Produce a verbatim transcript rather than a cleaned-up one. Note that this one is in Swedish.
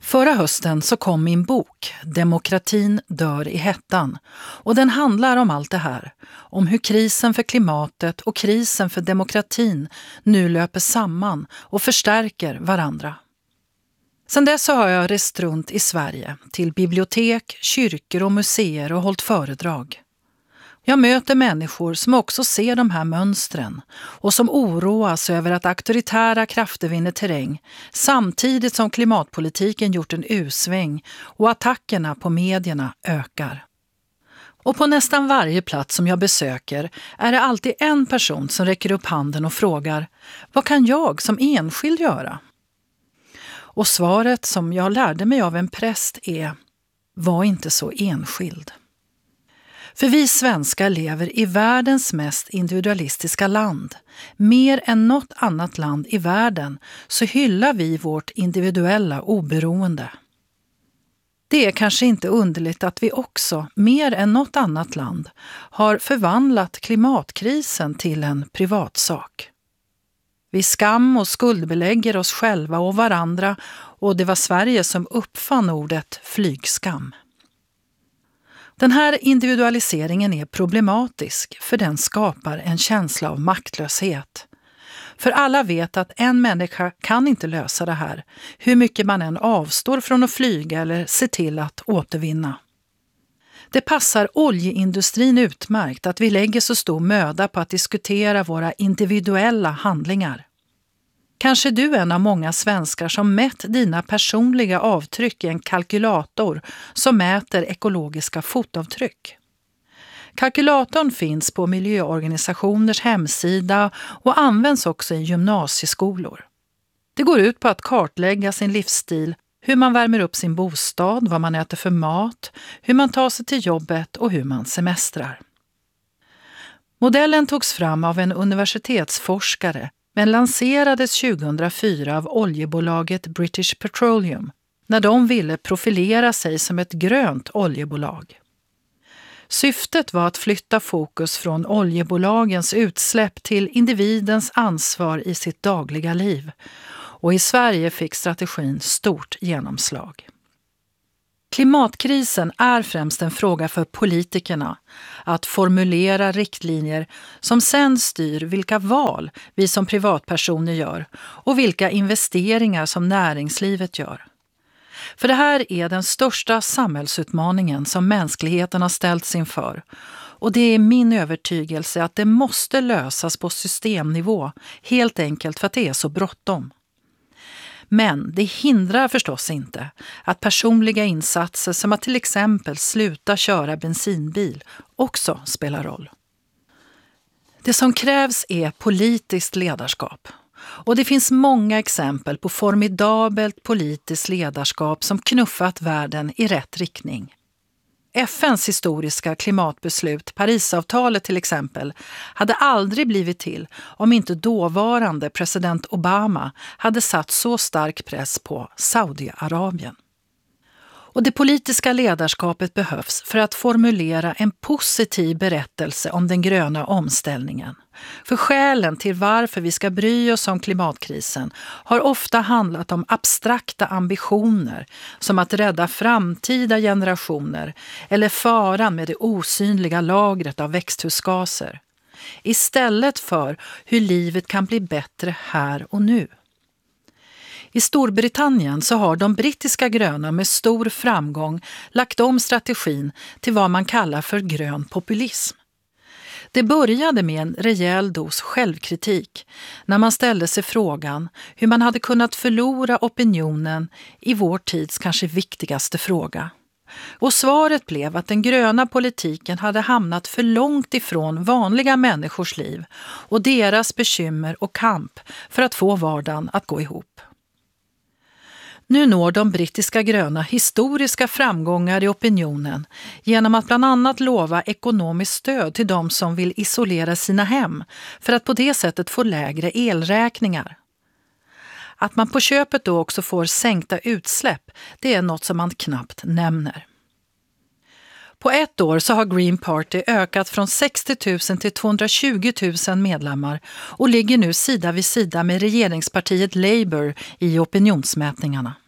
Förra hösten så kom min bok Demokratin dör i hettan, och den handlar om allt det här. Om hur krisen för klimatet och krisen för demokratin nu löper samman och förstärker varandra. Sedan dess så har jag rest runt i Sverige till bibliotek, kyrkor och museer och hållit föredrag. Jag möter människor som också ser de här mönstren och som oroas över att auktoritära krafter vinner terräng samtidigt som klimatpolitiken gjort en usväng och attackerna på medierna ökar. Och på nästan varje plats som jag besöker är det alltid en person som räcker upp handen och frågar: vad kan jag som enskild göra? Och svaret som jag lärde mig av en präst är: var inte så enskild. För vi svenskar lever i världens mest individualistiska land. Mer än något annat land i världen så hyllar vi vårt individuella oberoende. Det är kanske inte underligt att vi också, mer än något annat land, har förvandlat klimatkrisen till en privatsak. Vi skam- och skuldbelägger oss själva och varandra, och det var Sverige som uppfann ordet flygskam. Den här individualiseringen är problematisk för den skapar en känsla av maktlöshet. För alla vet att en människa kan inte lösa det här, hur mycket man än avstår från att flyga eller se till att återvinna. Det passar oljeindustrin utmärkt att vi lägger så stor möda på att diskutera våra individuella handlingar. Kanske du är en av många svenskar som mätt dina personliga avtryck i en kalkylator som mäter ekologiska fotavtryck. Kalkylatorn finns på miljöorganisationers hemsida och används också i gymnasieskolor. Det går ut på att kartlägga sin livsstil, hur man värmer upp sin bostad, vad man äter för mat, hur man tar sig till jobbet och hur man semestrar. Modellen togs fram av en universitetsforskare men lanserades tjugohundrafyra av oljebolaget British Petroleum när de ville profilera sig som ett grönt oljebolag. Syftet var att flytta fokus från oljebolagens utsläpp till individens ansvar i sitt dagliga liv, och i Sverige fick strategin stort genomslag. Klimatkrisen är främst en fråga för politikerna att formulera riktlinjer som sedan styr vilka val vi som privatpersoner gör och vilka investeringar som näringslivet gör. För det här är den största samhällsutmaningen som mänskligheten har ställts inför, och det är min övertygelse att det måste lösas på systemnivå, helt enkelt för att det är så bråttom. Men det hindrar förstås inte att personliga insatser som att till exempel sluta köra bensinbil också spelar roll. Det som krävs är politiskt ledarskap. Och det finns många exempel på formidabelt politiskt ledarskap som knuffat världen i rätt riktning. F N:s historiska klimatbeslut, Parisavtalet till exempel, hade aldrig blivit till om inte dåvarande president Obama hade satt så stark press på Saudiarabien. Och det politiska ledarskapet behövs för att formulera en positiv berättelse om den gröna omställningen. För skälen till varför vi ska bry oss om klimatkrisen har ofta handlat om abstrakta ambitioner som att rädda framtida generationer eller faran med det osynliga lagret av växthusgaser. Istället för hur livet kan bli bättre här och nu. I Storbritannien så har de brittiska gröna med stor framgång lagt om strategin till vad man kallar för grön populism. Det började med en rejäl dos självkritik när man ställde sig frågan hur man hade kunnat förlora opinionen i vår tids kanske viktigaste fråga. Och svaret blev att den gröna politiken hade hamnat för långt ifrån vanliga människors liv och deras bekymmer och kamp för att få vardagen att gå ihop. Nu når de brittiska gröna historiska framgångar i opinionen genom att bland annat lova ekonomiskt stöd till de som vill isolera sina hem för att på det sättet få lägre elräkningar. Att man på köpet då också får sänkta utsläpp, det är något som man knappt nämner. På ett år så har Green Party ökat från sextio tusen till tvåhundratjugo tusen medlemmar och ligger nu sida vid sida med regeringspartiet Labour i opinionsmätningarna.